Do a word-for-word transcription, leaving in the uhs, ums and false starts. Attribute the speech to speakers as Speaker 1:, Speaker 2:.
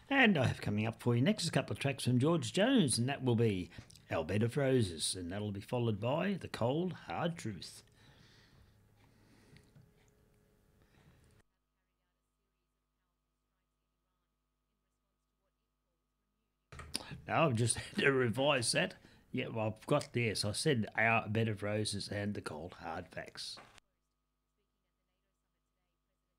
Speaker 1: And I have coming up for you next a couple of tracks from George Jones, and that will be Our Bed of Roses, and that'll be followed by The Cold Hard Truth. Now I've just had to revise that. Yeah, well, I've got this. I said Our Bed of Roses and The Cold Hard Facts.